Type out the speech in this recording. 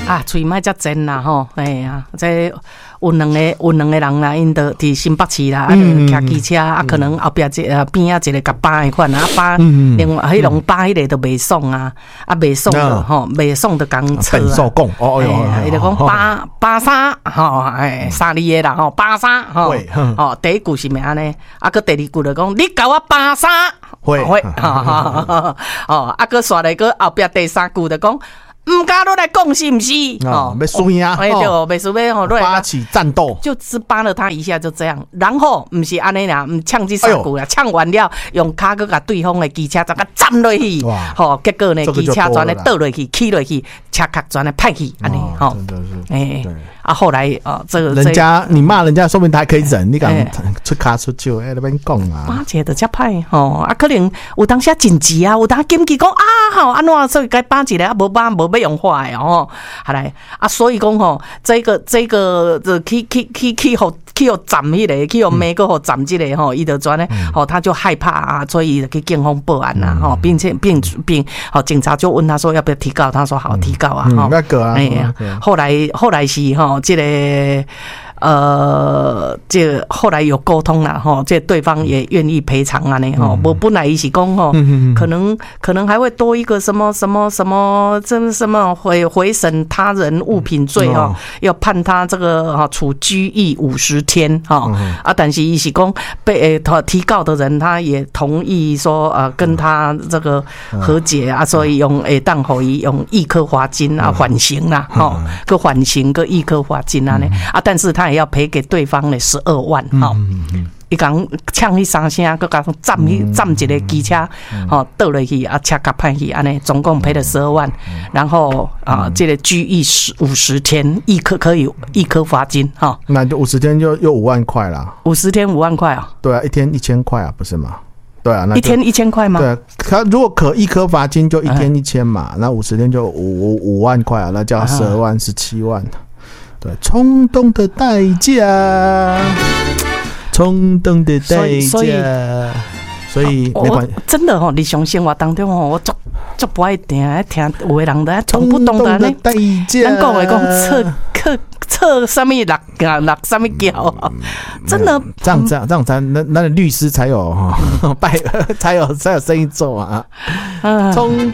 啊，嘴莫遮尖啦吼，哎呀，这有两个人啦，因着伫新北市啦，啊，骑机车啊，可能后壁边啊一个甲扒的款啊，扒另外迄种扒迄个都袂爽啊，啊袂爽的吼，袂爽的讲错啊， 讲哦哟， 伊就讲扒沙吼，哎，三字的啦吼，扒沙吼，吼第一句是咩安尼，啊，佮第二句就讲你甲我扒沙，会，哦，啊，佮刷来佮后壁第三句就讲。唔敢落来讲是唔是？ 哦，要输呀！ 哎对，袂输要吼落来发起战斗， 就只扒了他一下，就这样。然后唔是安尼啦，唔呛这三句啦，呛完了用骹佮甲对方的机车怎个站落去，吼，结果呢机车全咧倒落去，起落去，车壳全咧派去，安尼吼。 真的是， 哎，啊后来这个人家你骂人家，说明他还可以忍，你敢出骹出手，那边讲啊， 扒起的遮歹吼，啊可能有当时紧急啊，有当紧急讲啊，吼安怎所以该扒起来啊，无扒无。要用化的哦，好来啊，所以讲吼，这个去站迄个，去美国互站这个吼，伊就转咧吼，他就害怕啊，所以去警方报案啦吼，并吼警察就问他说要不要提告，他说好提告啊吼， 那个啊， 哎呀，后来是吼这个。这后来有沟通了哈，这对方也愿意赔偿啊呢哈。我本来一起讲哈，可能还会多一个什么这什么回审他人物品罪哈，要判他这个哈处拘役50天哈啊。但是一起讲被提告的人他也同意说跟他这个和解啊，所以用当可以用1颗罚金啊缓刑啦哈，个缓刑个1颗罚金啊呢啊，但是他也要赔给对方的12万哈，伊讲呛迄3声，佮讲站一个机车，吼倒落去啊，车甲歹去，安尼总共赔了12万，然后这个拘役50天，1颗罚金哈， 那就50天就又5万块啦 ，50天5万块啊， 对啊，一天1000块啊，不是吗？对啊， 一天1000块吗？ 对啊，他如果1颗罚金就一天1000嘛，那50天就5万块啊，那叫12万17万。对，冲动的代价，冲动的代价，所以没关系。 真的吼，日常生活当中吼，我足不爱听有的人在冲不动的代价。 咱讲的讲测什么落什么脚，真的这样才那律师才有才有生意做啊。冲